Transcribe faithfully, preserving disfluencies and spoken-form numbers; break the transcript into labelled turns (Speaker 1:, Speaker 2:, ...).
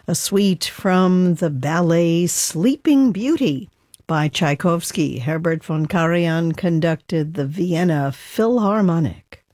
Speaker 1: a suite from the ballet Sleeping Beauty by Tchaikovsky. Herbert von Karajan conducted the Vienna Philharmonic.